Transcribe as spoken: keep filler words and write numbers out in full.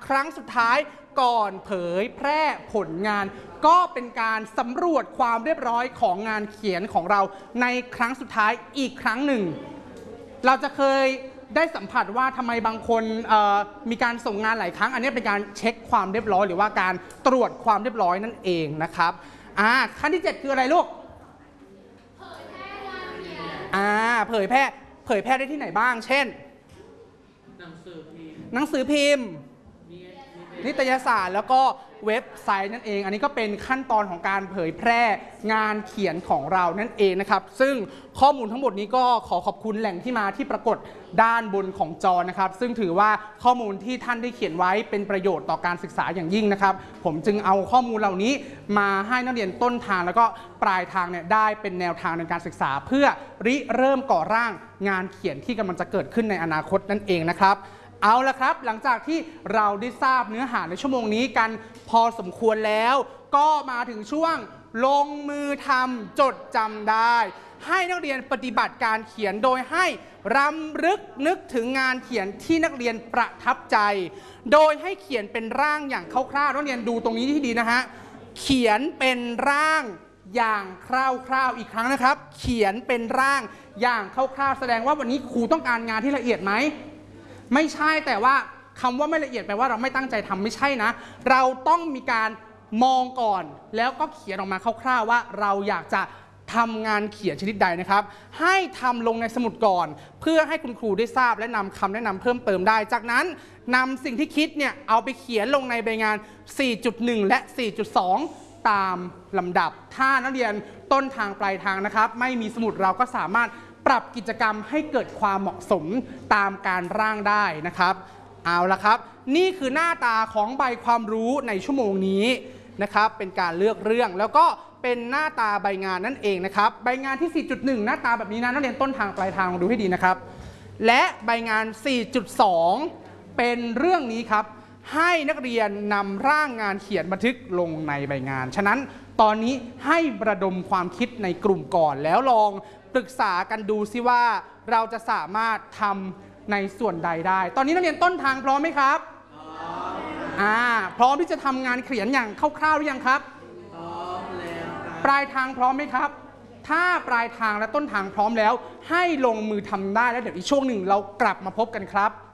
ครั้งสุดท้ายก่อนเผยแพร่ผลงานก็เป็นการสำรวจความเรียบร้อยของงานเขียนของเราในครั้งสุดท้ายอีกครั้งหนึ่งเราจะเคยได้สัมผัสว่าทำไมบางคนมีการส่งงานหลายครั้งอันนี้เป็นการเช็คความเรียบร้อยหรือว่าการตรวจความเรียบร้อยนั่นเองนะครับอ่าขั้นที่เจ็ดคืออะไรลูกเผยแพร่งานเขียนอ่าเผยแพร่เผยแพร่ได้ที่ไหนบ้างเช่นหนังสือพิมพ์หนังสือพิมพ์นิตยสารแล้วก็เว็บไซต์นั่นเองอันนี้ก็เป็นขั้นตอนของการเผยแพร่งานเขียนของเรานั่นเองนะครับซึ่งข้อมูลทั้งหมดนี้ก็ขอขอบคุณแหล่งที่มาที่ปรากฏด้านบนของจอนะครับซึ่งถือว่าข้อมูลที่ท่านได้เขียนไว้เป็นประโยชน์ต่อการศึกษาอย่างยิ่งนะครับผมจึงเอาข้อมูลเหล่านี้มาให้นักเรียนต้นทางแล้วก็ปลายทางเนี่ยได้เป็นแนวทางในการศึกษาเพื่อริเริ่มก่อร่างงานเขียนที่กำลังจะเกิดขึ้นในอนาคตนั่นเองนะครับเอาละครับหลังจากที่เราได้ทราบเนื้อหาในชั่วโมงนี้กันพอสมควรแล้วก็มาถึงช่วงลงมือทำจดจำได้ให้นักเรียนปฏิบัติการเขียนโดยให้รำลึกนึกถึงงานเขียนที่นักเรียนประทับใจโดยให้เขียนเป็นร่างอย่างคร่าวๆนักเรียนดูตรงนี้ที่ดีนะฮะเขียนเป็นร่างอย่างคร่าวๆอีกครั้งนะครับเขียนเป็นร่างอย่างคร่าวๆแสดงว่าวันนี้ครูต้องการงานที่ละเอียดไหมไม่ใช่แต่ว่าคำว่าไม่ละเอียดแปลว่าเราไม่ตั้งใจทำไม่ใช่นะเราต้องมีการมองก่อนแล้วก็เขียนออกมาคร่าวๆว่าเราอยากจะทำงานเขียนชนิดใดนะครับให้ทำลงในสมุดก่อนเพื่อให้คุณครูได้ทราบและนำคำแนะนำเพิ่มเติมได้จากนั้นนำสิ่งที่คิดเนี่ยเอาไปเขียนลงในใบงาน สี่จุดหนึ่ง และ สี่จุดสอง ตามลำดับถ้านักเรียนต้นทางปลายทางนะครับไม่มีสมุดเราก็สามารถปรับกิจกรรมให้เกิดความเหมาะสมตามการร่างได้นะครับเอาละครับนี่คือหน้าตาของใบความรู้ในชั่วโมงนี้นะครับเป็นการเลือกเรื่องแล้วก็เป็นหน้าตาใบงานนั่นเองนะครับใบงานที่ สี่จุดหนึ่ง หน้าตาแบบนี้นะนักเรียนต้นทางปลายทางลองดูให้ดีนะครับและใบงาน สี่จุดสอง เป็นเรื่องนี้ครับให้นักเรียนนำร่างงานเขียนบันทึกลงในใบงานฉะนั้นตอนนี้ให้ระดมความคิดในกลุ่มก่อนแล้วลองปรึกษากันดูซิว่าเราจะสามารถทำในส่วนใดได้ตอนนี้นักเรียนต้นทางพร้อมไหมครับพร้อมอ่าพร้อมที่จะทำงานเขียนอย่างคร่าวๆหรือยังครับพร้อมแล้วปลายทางพร้อมไหมครับถ้าปลายทางและต้นทางพร้อมแล้วให้ลงมือทำได้แล้วเดี๋ยวอีกช่วงหนึ่งเรากลับมาพบกันครับ